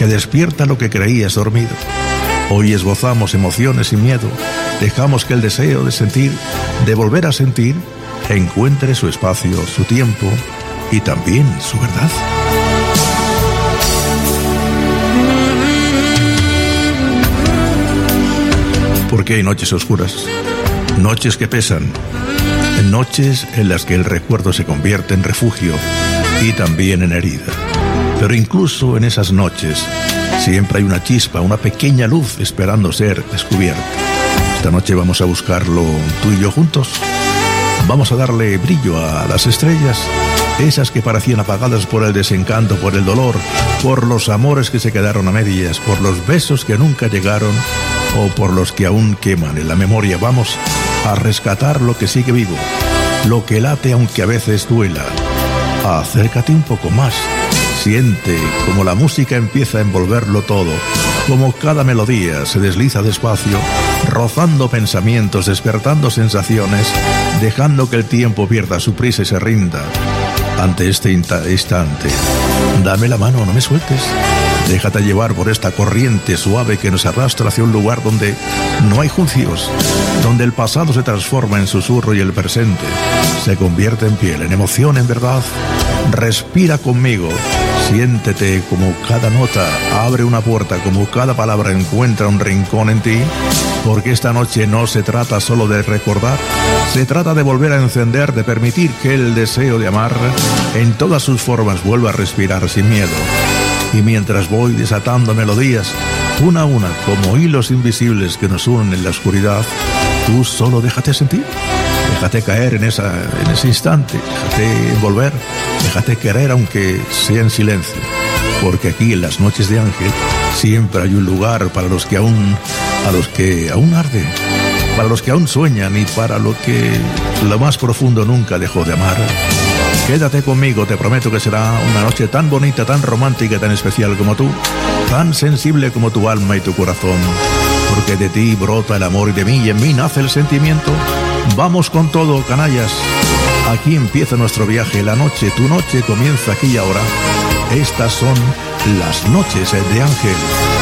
que despierta lo que creías dormido. Hoy esbozamos emociones sin miedo, dejamos que el deseo de sentir, de volver a sentir, encuentre su espacio, su tiempo y también su verdad. Porque hay noches oscuras, noches que pesan, noches en las que el recuerdo se convierte en refugio y también en herida. Pero incluso en esas noches siempre hay una chispa, una pequeña luz esperando ser descubierta. Esta noche vamos a buscarlo tú y yo juntos. Vamos a darle brillo a las estrellas, esas que parecían apagadas por el desencanto, por el dolor, por los amores que se quedaron a medias, por los besos que nunca llegaron o por los que aún queman en la memoria. Vamos a rescatar lo que sigue vivo, lo que late aunque a veces duela. Acércate un poco más, siente como la música empieza a envolverlo todo, como cada melodía se desliza despacio, rozando pensamientos, despertando sensaciones, dejando que el tiempo pierda su prisa y se rinda ante este instante. Dame la mano, no me sueltes. Déjate llevar por esta corriente suave que nos arrastra hacia un lugar donde no hay juicios, donde el pasado se transforma en susurro y el presente se convierte en piel, en emoción, en verdad. Respira conmigo, siéntete como cada nota abre una puerta, como cada palabra encuentra un rincón en ti, porque esta noche no se trata solo de recordar, se trata de volver a encender, de permitir que el deseo de amar en todas sus formas vuelva a respirar sin miedo. Y mientras voy desatando melodías, una a una, como hilos invisibles que nos unen en la oscuridad, tú solo déjate sentir, déjate caer en ese instante, déjate envolver, déjate querer aunque sea en silencio, porque aquí en las noches de Ángel siempre hay un lugar para los que aún arde, para los que aún sueñan y para lo que lo más profundo nunca dejó de amar. Quédate conmigo, te prometo que será una noche tan bonita, tan romántica, tan especial como tú, tan sensible como tu alma y tu corazón, porque de ti brota el amor y de mí y en mí nace el sentimiento. Vamos con todo, canallas. Aquí empieza nuestro viaje, la noche, tu noche comienza aquí y ahora. Estas son las noches de Ángel.